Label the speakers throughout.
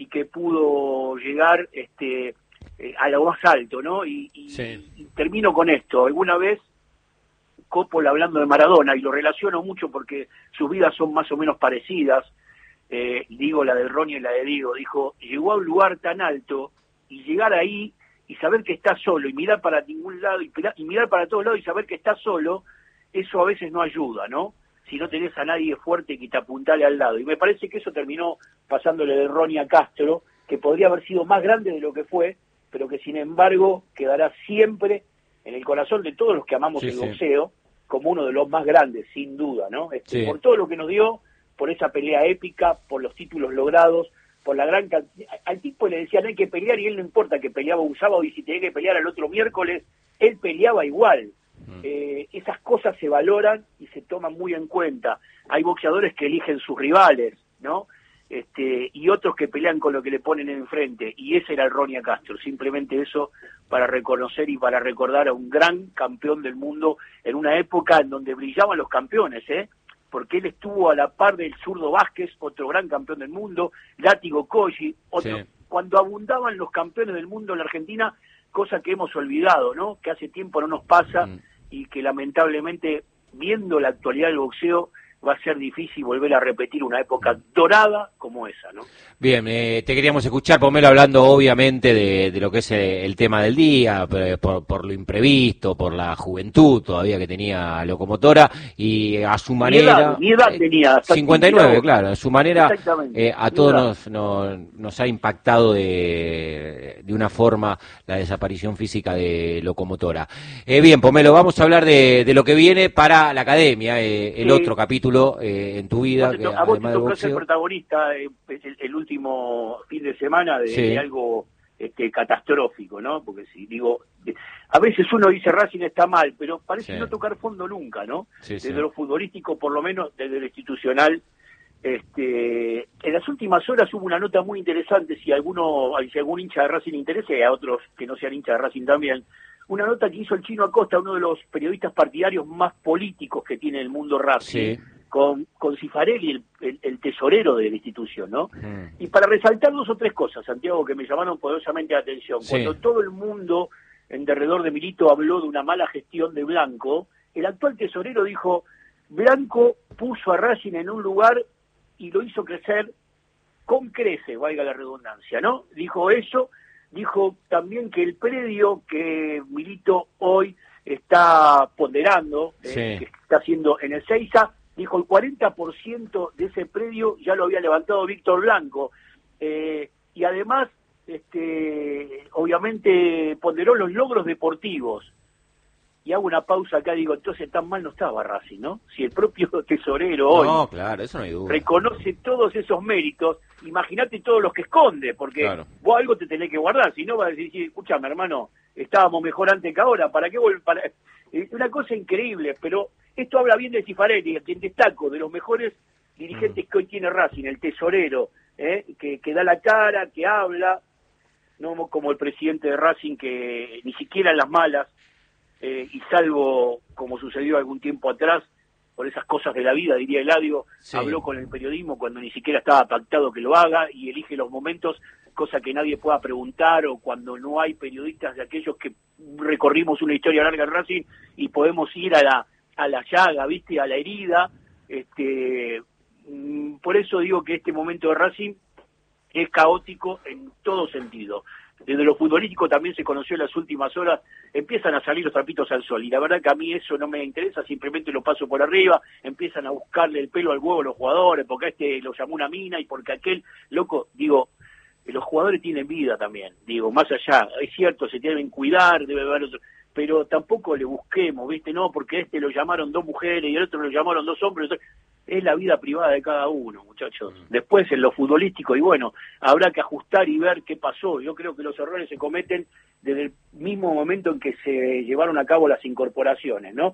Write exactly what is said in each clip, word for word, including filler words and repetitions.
Speaker 1: que pudo llegar este, eh, a lo más alto, ¿no? Y, y,
Speaker 2: sí.
Speaker 1: y termino con esto. Alguna vez Coppola, hablando de Maradona, y lo relaciono mucho porque sus vidas son más o menos parecidas, eh, digo la de Ronnie y la de Diego, dijo, llegó a un lugar tan alto y llegar ahí y saber que está solo y mirar para ningún lado y, y mirar para todos lados y saber que está solo, eso a veces no ayuda, ¿no? Si no tenés a nadie fuerte que te apuntale al lado. Y me parece que eso terminó pasándole de Ronnie a Castro, que podría haber sido más grande de lo que fue, pero que sin embargo quedará siempre en el corazón de todos los que amamos
Speaker 2: sí,
Speaker 1: el
Speaker 2: sí.
Speaker 1: boxeo, como uno de los más grandes, sin duda, ¿no? Este,
Speaker 2: Sí.
Speaker 1: Por todo lo que nos dio, por esa pelea épica, por los títulos logrados, por la gran cantidad. Al tipo le decían hay que pelear y él no importa que peleaba un sábado y si tenía que pelear el otro miércoles, él peleaba igual. Mm. Eh, esas cosas se valoran y se toman muy en cuenta. Hay boxeadores que eligen sus rivales, ¿no? Este, y otros que pelean con lo que le ponen enfrente, y ese era el Ronnie Castro, simplemente eso para reconocer y para recordar a un gran campeón del mundo en una época en donde brillaban los campeones, ¿eh? Porque él estuvo a la par del zurdo Vázquez, otro gran campeón del mundo, Látigo Colli, otro, sí. Cuando abundaban los campeones del mundo en la Argentina, cosa que hemos olvidado, ¿no? Que hace tiempo no nos pasa mm. y que lamentablemente, viendo la actualidad del boxeo, va a ser difícil volver a repetir una época dorada como esa, ¿no?
Speaker 2: Bien, eh, te queríamos escuchar, Pomelo, hablando obviamente de, de lo que es el, el tema del día, por, por lo imprevisto, por la juventud todavía que tenía Locomotora, y a su manera...
Speaker 1: Mi edad, mi edad tenía...
Speaker 2: Hasta cincuenta y nueve, claro, a su manera eh, a todos nos, nos, nos ha impactado de, de una forma la desaparición física de Locomotora. Eh, bien, Pomelo, vamos a hablar de, de lo que viene para la Academia, eh, el sí. otro capítulo Eh, en tu vida.
Speaker 1: Que, a vos te tocó ser protagonista eh, el, el último fin de semana de, sí. de algo este, catastrófico, ¿no? Porque si digo, a veces uno dice Racing está mal, pero parece sí. no tocar fondo nunca, ¿no? Sí, desde sí. lo futbolístico, por lo menos desde lo institucional. Este, en las últimas horas hubo una nota muy interesante, si alguno, si algún hincha de Racing interesa, y a otros que no sean hinchas de Racing también, una nota que hizo el Chino Acosta, uno de los periodistas partidarios más políticos que tiene el mundo Racing, sí. con, con Cifarelli, el, el, el tesorero de la institución, ¿no? Mm. Y para resaltar dos o tres cosas, Santiago, que me llamaron poderosamente la atención. Sí. Cuando todo el mundo en derredor de Milito habló de una mala gestión de Blanco, el actual tesorero dijo, Blanco puso a Racing en un lugar y lo hizo crecer con creces, valga la redundancia, ¿no? Dijo eso, dijo también que el predio que Milito hoy está ponderando, sí. eh, que está haciendo en el Seiza, dijo el cuarenta por ciento de ese predio ya lo había levantado Víctor Blanco, eh, y además, este, obviamente ponderó los logros deportivos. Y hago una pausa acá, digo, entonces tan mal no estaba Racing, ¿no? Si el propio tesorero hoy
Speaker 2: no, claro, eso no hay duda.
Speaker 1: reconoce todos esos méritos, imagínate todos los que esconde, porque claro. vos algo te tenés que guardar, si no vas a decir, escúchame hermano, estábamos mejor antes que ahora, ¿para qué volver? Para... Una cosa increíble, pero esto habla bien de Cifarelli, a quien destaco, de los mejores dirigentes mm. que hoy tiene Racing, el tesorero, ¿eh? que, que da la cara, que habla, no como el presidente de Racing, que ni siquiera en las malas, Eh, y salvo, como sucedió algún tiempo atrás, por esas cosas de la vida, diría Eladio, sí. habló con el periodismo cuando ni siquiera estaba pactado que lo haga y elige los momentos, cosa que nadie pueda preguntar, o cuando no hay periodistas de aquellos que recorrimos una historia larga en Racing y podemos ir a la a la llaga, ¿viste? A la herida. Este, por eso digo que este momento de Racing es caótico en todo sentido. Desde lo futbolístico también se conoció en las últimas horas, empiezan a salir los trapitos al sol, y la verdad que a mí eso no me interesa, simplemente lo paso por arriba, empiezan a buscarle el pelo al huevo a los jugadores, porque a este lo llamó una mina y porque aquel, loco, digo, los jugadores tienen vida también, digo, más allá, es cierto, se deben cuidar, debe haber otro, pero tampoco le busquemos, ¿viste? No, porque a este lo llamaron dos mujeres y el otro lo llamaron dos hombres, es la vida privada de cada uno, muchachos. Después en lo futbolístico, y bueno, habrá que ajustar y ver qué pasó. Yo creo que los errores se cometen desde el mismo momento en que se llevaron a cabo las incorporaciones, ¿no?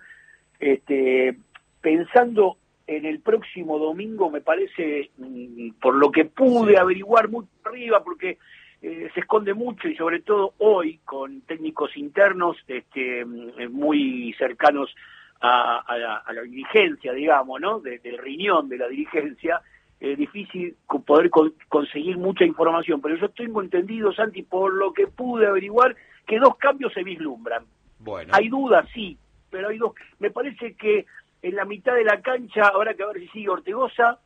Speaker 1: Este, pensando en el próximo domingo, me parece, por lo que pude sí. averiguar muy arriba, porque eh, se esconde mucho, y sobre todo hoy, con técnicos internos este, muy cercanos A, a, la, a la dirigencia, digamos, ¿no? De, del riñón de la dirigencia, eh, difícil poder con, conseguir mucha información, pero yo tengo entendido, Santi, por lo que pude averiguar, que dos cambios se vislumbran.
Speaker 2: Bueno.
Speaker 1: Hay dudas, sí, pero hay dos. Me parece que en la mitad de la cancha habrá que ver si sigue Ortegoza,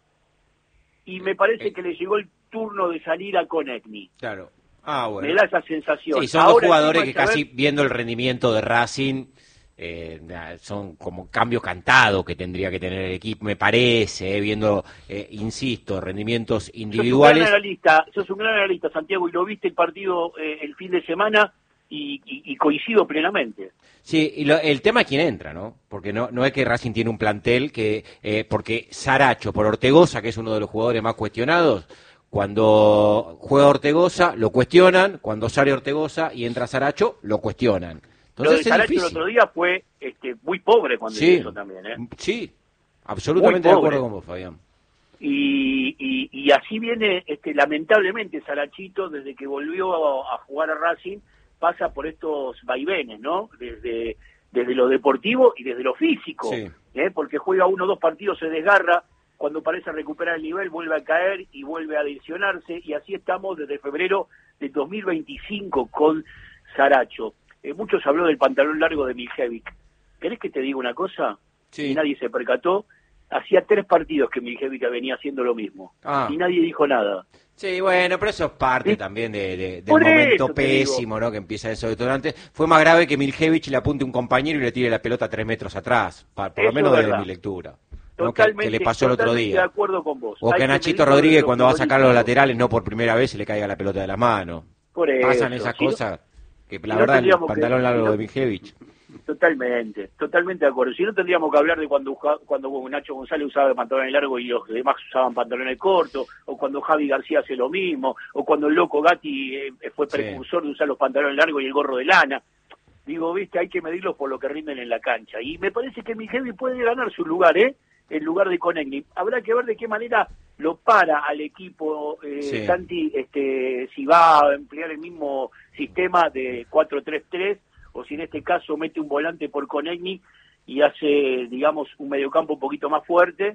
Speaker 1: y me parece eh. que le llegó el turno de salir a Konechny.
Speaker 2: Claro. Ah, bueno.
Speaker 1: Me da esa sensación.
Speaker 2: Sí, son Ahora, dos jugadores que casi saber... viendo el rendimiento de Racing, eh, son como cambio cantado que tendría que tener el equipo, me parece, eh, viendo, eh, insisto, rendimientos individuales.
Speaker 1: Sos un gran analista, sos un gran analista, Santiago, y lo viste el partido eh, el fin de semana y, y, y coincido plenamente.
Speaker 2: Sí, y lo, el tema es quién entra, ¿no? Porque no no es que Racing tiene un plantel que, eh, porque Saracho por Ortegoza, que es uno de los jugadores más cuestionados, cuando juega Ortegoza lo cuestionan, cuando sale Ortegoza y entra Saracho lo cuestionan. Entonces,
Speaker 1: lo de Saracho el otro día fue este, muy pobre cuando
Speaker 2: sí,
Speaker 1: hizo también, ¿eh?
Speaker 2: Sí, absolutamente de acuerdo con vos, Fabián.
Speaker 1: Y, y, y así viene, este, lamentablemente, Sarachito, desde que volvió a, a jugar a Racing, pasa por estos vaivenes, ¿no? Desde, desde lo deportivo y desde lo físico, sí. ¿eh? Porque juega uno o dos partidos, se desgarra, cuando parece recuperar el nivel vuelve a caer y vuelve a lesionarse, y así estamos desde febrero de dos mil veinticinco con Saracho. Eh, muchos habló del pantalón largo de Miljevic. ¿Querés que te diga una cosa?
Speaker 2: Sí.
Speaker 1: Y nadie se percató. Hacía tres partidos que Miljevic venía haciendo lo mismo. Ah. Y nadie dijo nada.
Speaker 2: Sí, bueno, pero eso es parte ¿sí? también de, de, del Por momento pésimo, ¿no? Que empieza eso detonante. Fue más grave que Miljevic le apunte a un compañero y le tire la pelota tres metros atrás. Por lo menos desde mi lectura. ¿no? Que, que le pasó el otro día.
Speaker 1: De acuerdo con vos.
Speaker 2: O que a Nachito Rodríguez cuando va a sacar los laterales, no por primera vez, se le caiga la pelota de la mano.
Speaker 1: Por eso,
Speaker 2: pasan esas si cosas no, que la
Speaker 1: si
Speaker 2: verdad
Speaker 1: no
Speaker 2: el pantalón
Speaker 1: que,
Speaker 2: largo
Speaker 1: si no,
Speaker 2: de Miljevic.
Speaker 1: Totalmente, totalmente de acuerdo. Si no tendríamos que hablar de cuando cuando Nacho González usaba pantalones largos y los demás usaban pantalones cortos, o cuando Javi García hace lo mismo, o cuando el loco Gatti eh, fue precursor sí. de usar los pantalones largos y el gorro de lana. Digo, viste, hay que medirlos por lo que rinden en la cancha. Y me parece que Miljevic puede ganar su lugar, ¿eh? El lugar de Konechny. Habrá que ver de qué manera lo para al equipo, eh, sí. Santi, este, si va a emplear el mismo sistema de cuatro tres tres, o si en este caso mete un volante por Konechny y hace, digamos, un mediocampo un poquito más fuerte,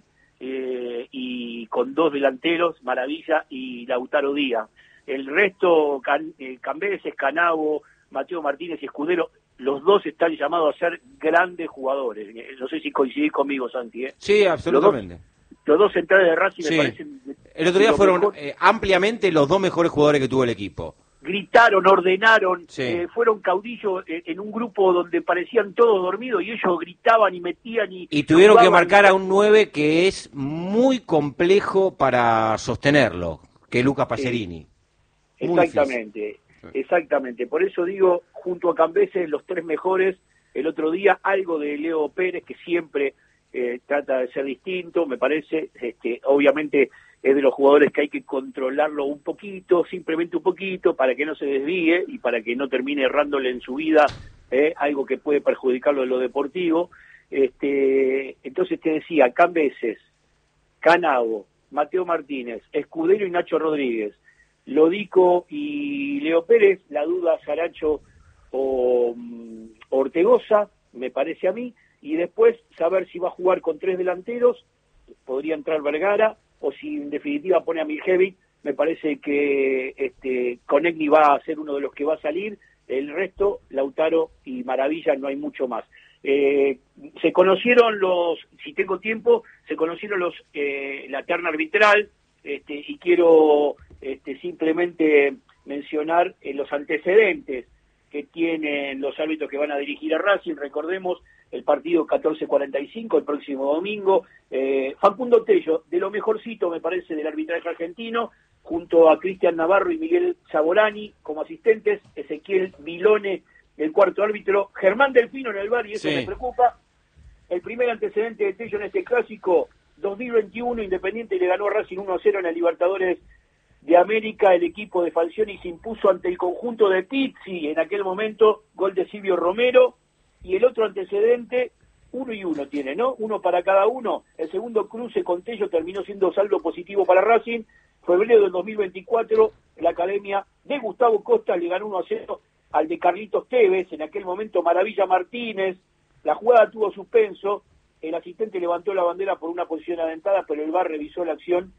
Speaker 1: eh, y con dos delanteros, Maravilla y Lautaro Díaz. El resto, Can, eh, Cambeses, Canavo, Mateo Martínez y Escudero, los dos están llamados a ser grandes jugadores. No sé si coincidís conmigo, Santi. ¿eh?
Speaker 2: Sí, absolutamente.
Speaker 1: Los dos, los dos centrales de Racing sí. me parecen...
Speaker 2: El otro día fueron eh, ampliamente los dos mejores jugadores que tuvo el equipo.
Speaker 1: Gritaron, ordenaron,
Speaker 2: sí.
Speaker 1: eh, fueron caudillos en, en un grupo donde parecían todos dormidos y ellos gritaban y metían y...
Speaker 2: Y tuvieron que marcar y... a un nueve que es muy complejo para sostenerlo, que es Luca Pacerini.
Speaker 1: Sí. Exactamente. Exactamente, por eso digo, junto a Cambeses, los tres mejores. El otro día algo de Leo Pérez, que siempre eh, trata de ser distinto, me parece, este, obviamente es de los jugadores que hay que controlarlo un poquito, simplemente un poquito, para que no se desvíe y para que no termine errándole en su vida, eh, algo que puede perjudicarlo en lo deportivo. Este, entonces te decía, Cambeses, Canavo, Mateo Martínez, Escudero y Nacho Rodríguez, Lodico y Leo Pérez, la duda Saracho o um, Ortegoza, me parece a mí, y después saber si va a jugar con tres delanteros, podría entrar Vergara, o si en definitiva pone a Miljevic, me parece que este Konechny va a ser uno de los que va a salir, el resto, Lautaro y Maravilla, no hay mucho más. Eh, se conocieron los, si tengo tiempo, se conocieron los eh, la terna arbitral, este, y quiero este, simplemente mencionar eh, los antecedentes que tienen los árbitros que van a dirigir a Racing. Recordemos el partido catorce cuarenta y cinco, el próximo domingo. Eh, Facundo Tello, de lo mejorcito me parece del arbitraje argentino, junto a Cristian Navarro y Miguel Saborani como asistentes, Ezequiel Vilone, el cuarto árbitro, Germán Delfino en el V A R, y eso sí. me preocupa. El primer antecedente de Tello en este clásico, dos mil veintiuno, Independiente le ganó a Racing uno a cero en la Libertadores de América. El equipo de Falcioni se impuso ante el conjunto de Pizzi, en aquel momento, gol de Silvio Romero. Y el otro antecedente, uno y uno tiene, ¿no? Uno para cada uno. El segundo cruce con Tello terminó siendo saldo positivo para Racing. Febrero del dos mil veinticuatro, la academia de Gustavo Costa le ganó uno a cero al de Carlitos Tevez, en aquel momento Maravilla Martínez. La jugada tuvo suspenso, el asistente levantó la bandera por una posición adentada, pero el V A R revisó la acción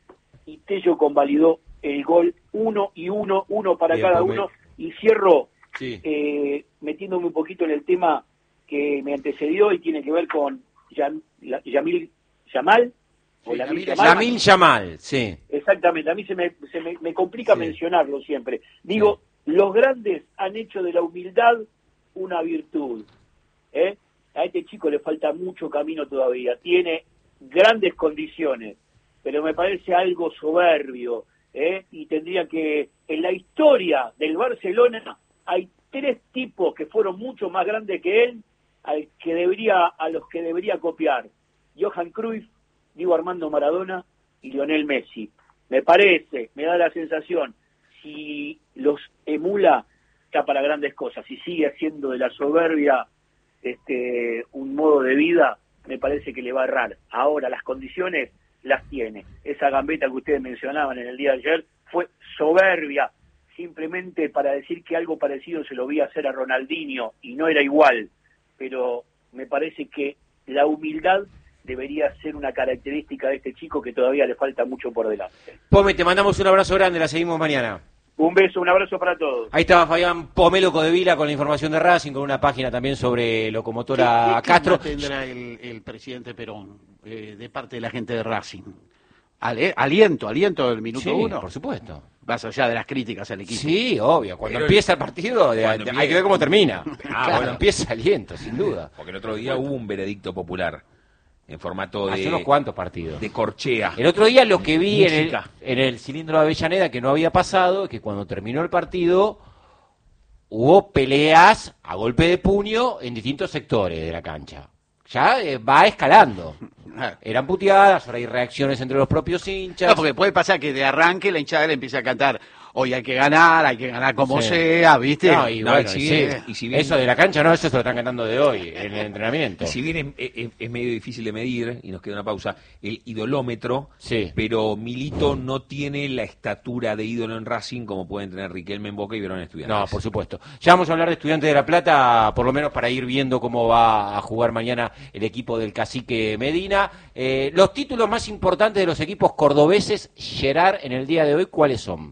Speaker 1: y Tello convalidó el gol uno y uno, uno para Bien, cada pues uno, me... y cierro sí. eh, metiéndome un poquito en el tema que me antecedió y tiene que ver con Yam, la, Yamil Yamal,
Speaker 2: o sí, Yamil Yamal, Yamil Yamal, sí.
Speaker 1: Exactamente, a mí se me, se me, me complica sí. mencionarlo siempre. Digo, sí. los grandes han hecho de la humildad una virtud, ¿eh? A este chico le falta mucho camino todavía, tiene grandes condiciones, pero me parece algo soberbio, ¿eh? Y tendría que, en la historia del Barcelona, hay tres tipos que fueron mucho más grandes que él, al que debería, a los que debería copiar: Johan Cruyff, Diego Armando Maradona y Lionel Messi. Me parece, me da la sensación, si los emula, está para grandes cosas. Si sigue haciendo de la soberbia este un modo de vida, me parece que le va a errar. Ahora, las condiciones las tiene. Esa gambeta que ustedes mencionaban en el día de ayer fue soberbia, simplemente para decir que algo parecido se lo vi hacer a Ronaldinho y no era igual, pero me parece que la humildad debería ser una característica de este chico que todavía le falta mucho por delante.
Speaker 2: Pome, te mandamos un abrazo grande, la seguimos mañana.
Speaker 1: Un beso, un abrazo para todos.
Speaker 2: Ahí estaba Fabián Pomelo Codevila con la información de Racing, con una página también sobre Locomotora
Speaker 3: ¿Qué, qué
Speaker 2: Castro.
Speaker 3: ¿Qué tendrá el, el presidente Perón eh, de parte de la gente de Racing? Ale, aliento, aliento del minuto
Speaker 2: sí,
Speaker 3: uno.
Speaker 2: Por supuesto.
Speaker 3: Más allá de las críticas al equipo.
Speaker 2: Sí, obvio. Cuando Pero empieza el partido, de, de, empieza... hay que ver cómo termina. Ah, claro. Cuando empieza aliento, sin duda.
Speaker 4: Porque el otro día hubo un veredicto popular en formato de...
Speaker 2: Hace unos cuantos partidos.
Speaker 4: De corchea.
Speaker 2: El otro día lo que vi en el, en el cilindro de Avellaneda, que no había pasado, es que cuando terminó el partido hubo peleas a golpe de puño en distintos sectores de la cancha. Ya eh, va escalando. Eran puteadas, ahora hay reacciones entre los propios hinchas.
Speaker 3: No, porque puede pasar que de arranque la hinchada le empiece a cantar: hoy hay que ganar, hay que ganar como sí. sea, ¿viste?
Speaker 2: No, y
Speaker 3: no,
Speaker 2: bueno,
Speaker 3: y
Speaker 2: si
Speaker 3: sí,
Speaker 2: bien, y si bien, eso de la cancha no, eso se lo están cantando de hoy, en el entrenamiento.
Speaker 4: Y si bien es, es, es medio difícil de medir, y nos queda una pausa, el idolómetro,
Speaker 2: sí.
Speaker 4: pero Milito no tiene la estatura de ídolo en Racing como pueden tener Riquelme en Boca y Verón en Estudiantes.
Speaker 2: No, por supuesto. Ya vamos a hablar de Estudiantes de La Plata, por lo menos para ir viendo cómo va a jugar mañana el equipo del Cacique Medina. Eh, los títulos más importantes de los equipos cordobeses, Gerard, en el día de hoy, ¿cuáles son?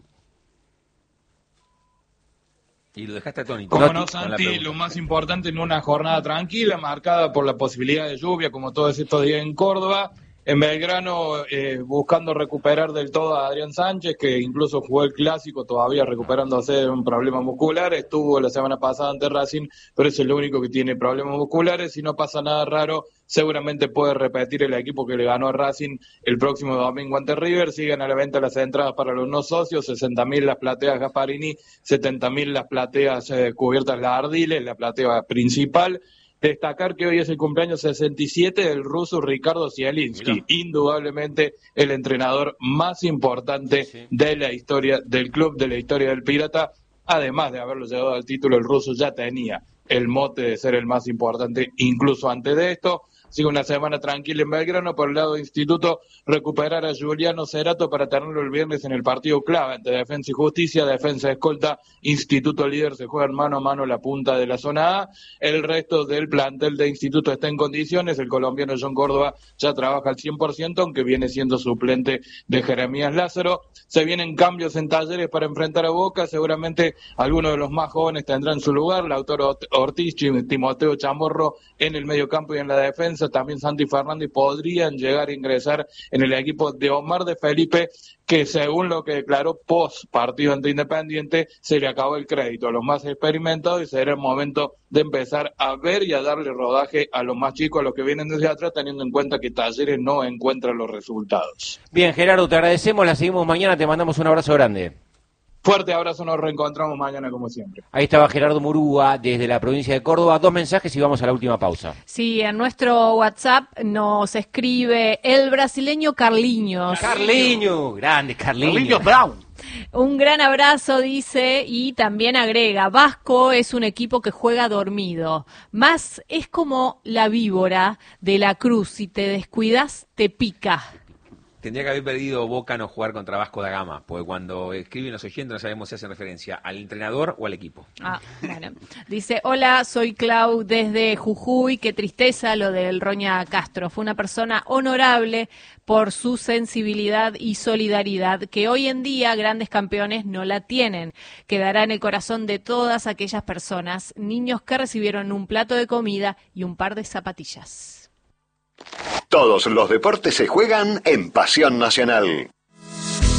Speaker 4: Y lo dejaste atónito.
Speaker 5: Como no, Santi, lo más importante en una jornada tranquila, marcada por la posibilidad de lluvia, como todos estos días en Córdoba. En Belgrano, eh, buscando recuperar del todo a Adrián Sánchez, que incluso jugó el Clásico, todavía recuperándose de un problema muscular. Estuvo la semana pasada ante Racing, pero es el único que tiene problemas musculares. Si no pasa nada raro, seguramente puede repetir el equipo que le ganó a Racing el próximo domingo ante River. Siguen a la venta las entradas para los no socios: sesenta mil las plateas Gasparini, setenta mil las plateas eh, cubiertas las Ardiles, la platea principal. Destacar que hoy es el cumpleaños sesenta y siete del ruso Ricardo Zielinski, Mira. indudablemente el entrenador más importante sí. de la historia del club, de la historia del Pirata. Además de haberlo llevado al título, el ruso ya tenía el mote de ser el más importante incluso antes de esto. Sigue una semana tranquila en Belgrano. Por el lado de Instituto, recuperar a Juliano Cerato para tenerlo el viernes en el partido clave ante Defensa y Justicia. Defensa escolta, Instituto líder, se juega mano a mano la punta de la zona A. El resto del plantel de Instituto está en condiciones. El colombiano John Córdoba ya trabaja al cien por ciento, aunque viene siendo suplente de Jeremías Lázaro. Se vienen cambios en Talleres para enfrentar a Boca. Seguramente algunos de los más jóvenes tendrán su lugar. Lautaro Ortiz, Timoteo Chamorro en el mediocampo y en la defensa. También Santi Fernández podrían llegar a ingresar en el equipo de Omar de Felipe, que según lo que declaró post partido ante Independiente, se le acabó el crédito a los más experimentados y será el momento de empezar a ver y a darle rodaje a los más chicos, a los que vienen desde atrás, teniendo en cuenta que Talleres no encuentra los resultados.
Speaker 2: Bien, Gerardo, te agradecemos, la seguimos mañana, te mandamos un abrazo grande.
Speaker 5: Fuerte abrazo, nos reencontramos mañana como siempre.
Speaker 2: Ahí estaba Gerardo Murúa desde la provincia de Córdoba. Dos mensajes y vamos a la última pausa.
Speaker 6: Sí, en nuestro WhatsApp nos escribe el brasileño Carlinhos.
Speaker 2: Carlinhos, grande Carlinhos.
Speaker 3: Carlinhos Brown.
Speaker 6: Un gran abrazo, dice, y también agrega: Vasco es un equipo que juega dormido. Más es como la víbora de la Cruz, si te descuidas, te pica.
Speaker 4: tendría que haber perdido Boca no jugar contra Vasco da Gama, porque cuando escriben los oyentes no sabemos si hacen referencia al entrenador o al equipo.
Speaker 6: Ah, bueno. Dice, hola, soy Clau desde Jujuy, qué tristeza lo del Roña Castro. Fue una persona honorable por su sensibilidad y solidaridad, que hoy en día grandes campeones no la tienen. Quedará en el corazón de todas aquellas personas, niños que recibieron un plato de comida y un par de zapatillas.
Speaker 7: Todos los deportes se juegan en Pasión Nacional.